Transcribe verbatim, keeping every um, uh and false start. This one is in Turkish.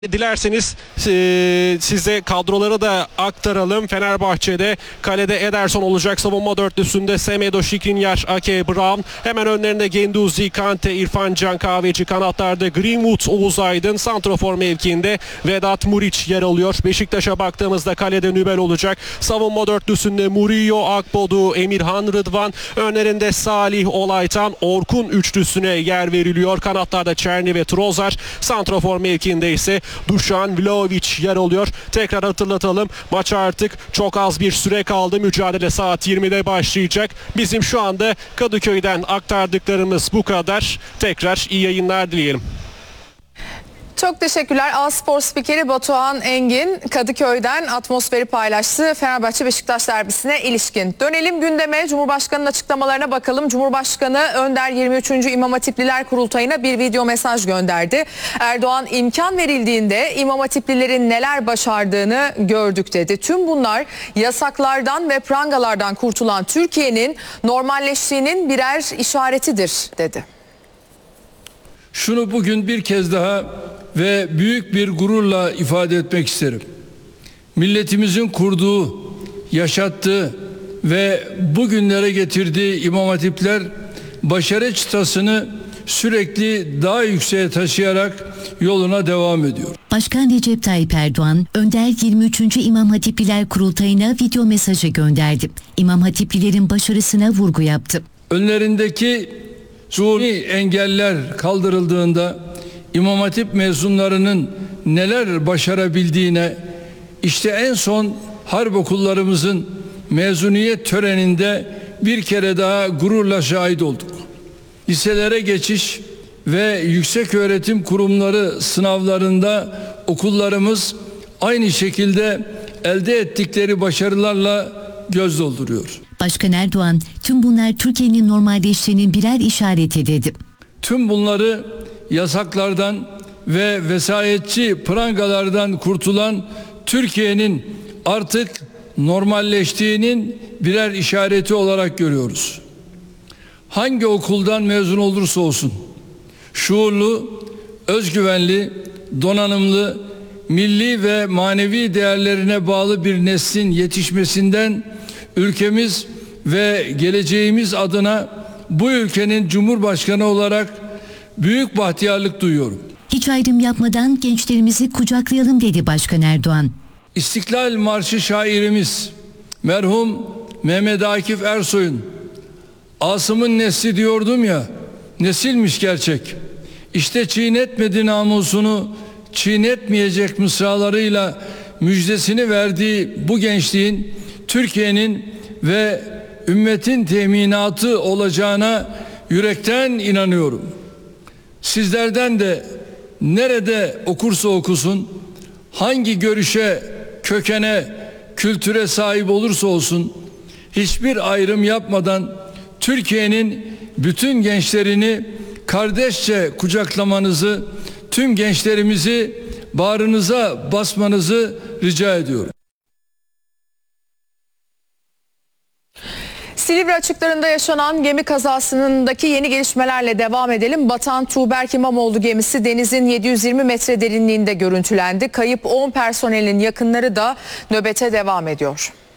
Dilerseniz e, size kadroları da aktaralım. Fenerbahçe'de kalede Ederson olacak. Savunma dörtlüsünde Semedo, Skriniar, Ake, Brown. Hemen önlerinde Guendouzi, Kante, İrfan Can Kahveci. Kanatlarda Greenwood, Oğuz Aydın. Santrafor mevkiinde Vedat Muriç yer alıyor. Beşiktaş'a baktığımızda kalede Nübel olacak. Savunma dörtlüsünde Murillo, Akbodu, Emirhan, Rıdvan. Önlerinde Salih, Olaytan, Orkun üçlüsüne yer veriliyor. Kanatlarda Çerni ve Trozar. Santrafor mevkiinde ise Dušan Vlahović yer alıyor. Tekrar hatırlatalım. Maça artık çok az bir süre kaldı. Mücadele saat yirmide başlayacak. Bizim şu anda Kadıköy'den aktardıklarımız bu kadar. Tekrar iyi yayınlar dileyelim. Çok teşekkürler. A Spor spikeri Batuhan Engin Kadıköy'den atmosferi paylaştı Fenerbahçe Beşiktaş derbisine ilişkin. Dönelim gündeme, Cumhurbaşkanı'nın açıklamalarına bakalım. Cumhurbaşkanı Önder yirmi üçüncü İmam Hatipliler Kurultayı'na bir video mesaj gönderdi. Erdoğan imkan verildiğinde İmam Hatiplilerin neler başardığını gördük dedi. Tüm bunlar yasaklardan ve prangalardan kurtulan Türkiye'nin normalleştiğinin birer işaretidir dedi. Şunu bugün bir kez daha ve büyük bir gururla ifade etmek isterim. Milletimizin kurduğu, yaşattığı ve bugünlere getirdiği İmam Hatipler başarı çıtasını sürekli daha yükseğe taşıyarak yoluna devam ediyor. Başkan Recep Tayyip Erdoğan, Önder yirmi üçüncü İmam Hatipliler Kurultayı'na video mesajı gönderdi. İmam Hatiplilerin başarısına vurgu yaptı. Önlerindeki zuhuri engeller kaldırıldığında İmam Hatip mezunlarının neler başarabildiğine işte en son harp okullarımızın mezuniyet töreninde bir kere daha gururla şahit olduk. Liselere geçiş ve yükseköğretim kurumları sınavlarında okullarımız aynı şekilde elde ettikleri başarılarla göz dolduruyor. Başkan Erdoğan, tüm bunlar Türkiye'nin normalleştiğinin birer işareti dedi. Tüm bunları yasaklardan ve vesayetçi prangalardan kurtulan Türkiye'nin artık normalleştiğinin birer işareti olarak görüyoruz. Hangi okuldan mezun olursa olsun, şuurlu, özgüvenli, donanımlı, milli ve manevi değerlerine bağlı bir neslin yetişmesinden ülkemiz ve geleceğimiz adına bu ülkenin Cumhurbaşkanı olarak büyük bahtiyarlık duyuyorum. Hiç ayrım yapmadan gençlerimizi kucaklayalım dedi Başkan Erdoğan. İstiklal Marşı şairimiz merhum Mehmet Akif Ersoy'un Asım'ın nesli diyordum ya, nesilmiş gerçek. İşte çiğnetmedi namusunu, çiğnetmeyecek mısralarıyla müjdesini verdiği bu gençliğin Türkiye'nin ve ümmetin teminatı olacağına yürekten inanıyorum. Sizlerden de nerede okursa okusun, hangi görüşe, kökene, kültüre sahip olursa olsun, hiçbir ayrım yapmadan Türkiye'nin bütün gençlerini kardeşçe kucaklamanızı, tüm gençlerimizi bağrınıza basmanızı rica ediyorum. Silivri açıklarında yaşanan gemi kazasındaki yeni gelişmelerle devam edelim. Batan Tuğberk İmamoğlu gemisi denizin yedi yüz yirmi metre derinliğinde görüntülendi. Kayıp on personelin yakınları da nöbete devam ediyor.